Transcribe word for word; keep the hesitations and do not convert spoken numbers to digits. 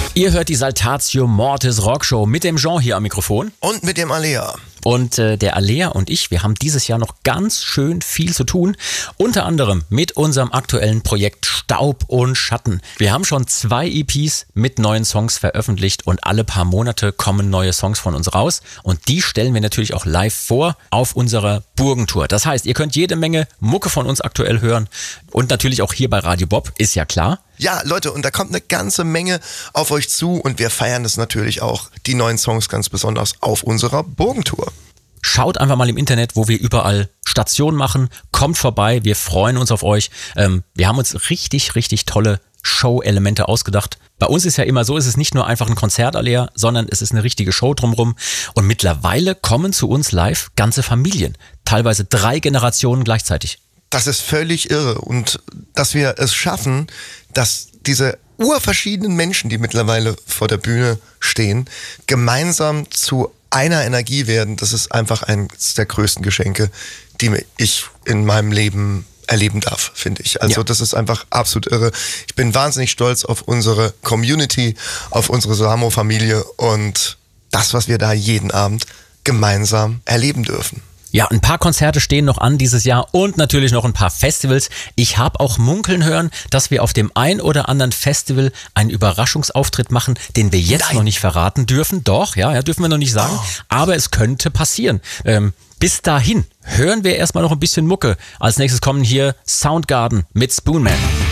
Ihr hört die Saltatio Mortis Rockshow mit dem Jean hier am Mikrofon. Und mit dem Alea. Und äh, der Alea und ich, wir haben dieses Jahr noch ganz schön viel zu tun. Unter anderem mit unserem aktuellen Projekt Staub und Schatten. Wir haben schon zwei E Ps mit neuen Songs veröffentlicht und alle paar Monate kommen neue Songs von uns raus. Und die stellen wir natürlich auch live vor auf unserer Burgentour. Das heißt, ihr könnt jede Menge Mucke von uns aktuell hören. Und natürlich auch hier bei Radio Bob, ist ja klar. Ja, Leute, und da kommt eine ganze Menge auf euch zu und wir feiern es natürlich auch, die neuen Songs ganz besonders auf unserer Burgentour. Schaut einfach mal im Internet, wo wir überall Stationen machen. Kommt vorbei, wir freuen uns auf euch. Ähm, wir haben uns richtig, richtig tolle Show-Elemente ausgedacht. Bei uns ist ja immer so, es ist nicht nur einfach ein Konzert, Alea, sondern es ist eine richtige Show drumherum. Und mittlerweile kommen zu uns live ganze Familien, teilweise drei Generationen gleichzeitig. Das ist völlig irre und dass wir es schaffen, dass diese urverschiedenen Menschen, die mittlerweile vor der Bühne stehen, gemeinsam zu einer Energie werden, das ist einfach eines der größten Geschenke, die ich in meinem Leben erleben darf, finde ich. Also ja. Das ist einfach absolut irre. Ich bin wahnsinnig stolz auf unsere Community, auf unsere Samo-Familie und das, was wir da jeden Abend gemeinsam erleben dürfen. Ja, ein paar Konzerte stehen noch an dieses Jahr und natürlich noch ein paar Festivals. Ich habe auch munkeln hören, dass wir auf dem ein oder anderen Festival einen Überraschungsauftritt machen, den wir jetzt Nein. noch nicht verraten dürfen. Doch, ja, ja, dürfen wir noch nicht sagen, oh. aber es könnte passieren. Ähm, bis dahin hören wir erstmal noch ein bisschen Mucke. Als nächstes kommen hier Soundgarden mit Spoonman.